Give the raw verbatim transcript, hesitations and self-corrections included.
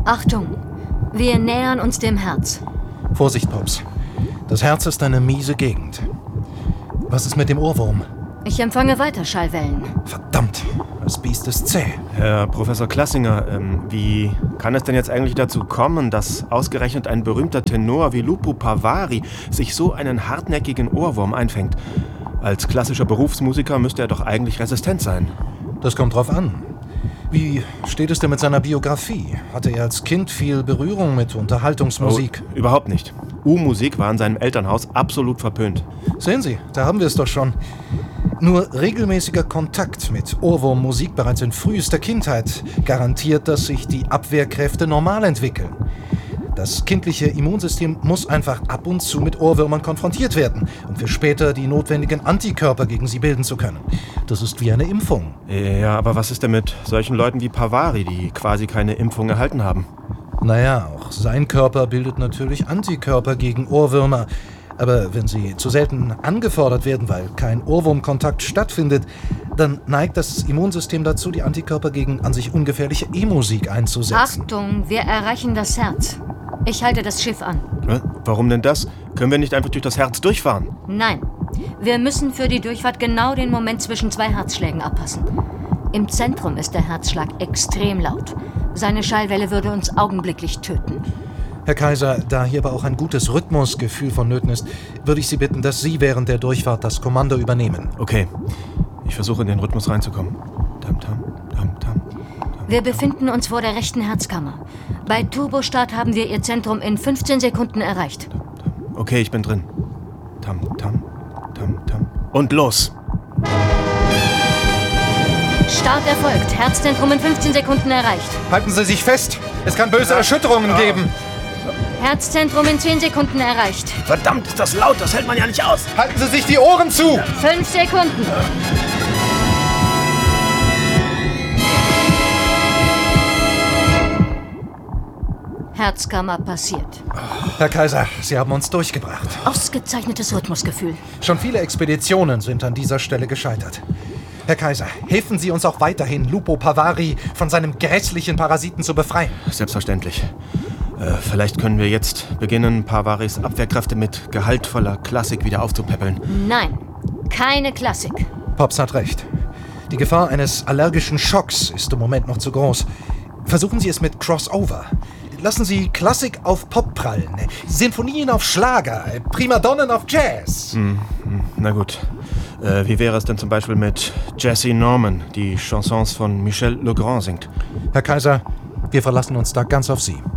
Achtung, wir nähern uns dem Herz. Vorsicht, Pops. Das Herz ist eine miese Gegend. Was ist mit dem Ohrwurm? Ich empfange weiter Schallwellen. Verdammt, das Biest ist zäh. Herr Professor Klassinger, ähm, wie kann es denn jetzt eigentlich dazu kommen, dass ausgerechnet ein berühmter Tenor wie Lupo Pavary sich so einen hartnäckigen Ohrwurm einfängt? Als klassischer Berufsmusiker müsste er doch eigentlich resistent sein. Das kommt drauf an. Wie steht es denn mit seiner Biografie? Hatte er als Kind viel Berührung mit Unterhaltungsmusik? Oh, überhaupt nicht. U-Musik war in seinem Elternhaus absolut verpönt. Sehen Sie, da haben wir es doch schon. Nur regelmäßiger Kontakt mit Ohrwurmmusik bereits in frühester Kindheit garantiert, dass sich die Abwehrkräfte normal entwickeln. Das kindliche Immunsystem muss einfach ab und zu mit Ohrwürmern konfrontiert werden, um für später die notwendigen Antikörper gegen sie bilden zu können. Das ist wie eine Impfung. Ja, aber was ist denn mit solchen Leuten wie Pavary, die quasi keine Impfung erhalten haben? Naja, auch sein Körper bildet natürlich Antikörper gegen Ohrwürmer. Aber wenn sie zu selten angefordert werden, weil kein Ohrwurmkontakt stattfindet, dann neigt das Immunsystem dazu, die Antikörper gegen an sich ungefährliche E-Musik einzusetzen. Achtung, wir erreichen das Herz. Ich halte das Schiff an. Hä? Warum denn das? Können wir nicht einfach durch das Herz durchfahren? Nein, wir müssen für die Durchfahrt genau den Moment zwischen zwei Herzschlägen abpassen. Im Zentrum ist der Herzschlag extrem laut. Seine Schallwelle würde uns augenblicklich töten. Herr Kaiser, da hier aber auch ein gutes Rhythmusgefühl vonnöten ist, würde ich Sie bitten, dass Sie während der Durchfahrt das Kommando übernehmen. Okay, ich versuche in den Rhythmus reinzukommen. Tam, tam, tam, tam. Wir befinden uns vor der rechten Herzkammer. Bei Turbostart haben wir Ihr Zentrum in fünfzehn Sekunden erreicht. Okay, ich bin drin. Tam, tam, tam, tam. Und los! Start erfolgt. Herzzentrum in fünfzehn Sekunden erreicht. Halten Sie sich fest! Es kann böse Erschütterungen ja. geben! Herzzentrum in zehn Sekunden erreicht. Verdammt, ist das laut, das hält man ja nicht aus. Halten Sie sich die Ohren zu! Fünf Sekunden. Herzkammer passiert. Herr Kaiser, Sie haben uns durchgebracht. Ausgezeichnetes Rhythmusgefühl. Schon viele Expeditionen sind an dieser Stelle gescheitert. Herr Kaiser, helfen Sie uns auch weiterhin, Lupo Pavary von seinem grässlichen Parasiten zu befreien. Selbstverständlich. Äh, vielleicht können wir jetzt beginnen, Pavarys Abwehrkräfte mit gehaltvoller Klassik wieder aufzupäppeln. Nein, keine Klassik. Pops hat recht. Die Gefahr eines allergischen Schocks ist im Moment noch zu groß. Versuchen Sie es mit Crossover. Lassen Sie Klassik auf Pop prallen, Sinfonien auf Schlager, Primadonnen auf Jazz. Hm, na gut. Äh, wie wäre es denn zum Beispiel mit Jessie Norman, die Chansons von Michel Legrand singt? Herr Kaiser, wir verlassen uns da ganz auf Sie.